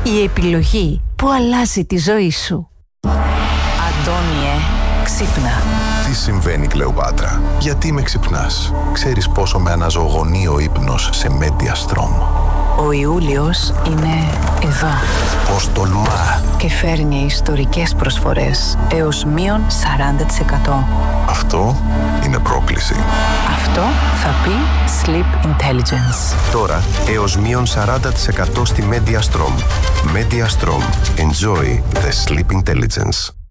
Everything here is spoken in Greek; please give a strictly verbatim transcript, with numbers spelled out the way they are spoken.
Η επιλογή που αλλάζει τη ζωή σου. Αντώνιε, ξύπνα. Τι συμβαίνει, Κλεοπάτρα? Γιατί με ξυπνάς? Ξέρεις πόσο με αναζωογονεί ο ύπνος σε Mediastrom. Ο Ιούλιος είναι εδώ. Πώς τολμά. Και φέρνει ιστορικές προσφορές έως μείον σαράντα τοις εκατό. Αυτό είναι πρόκληση. Αυτό θα πει Sleep Intelligence. Τώρα έως μείον σαράντα τοις εκατό στη Mediastrom. Mediastrom. Enjoy the Sleep Intelligence.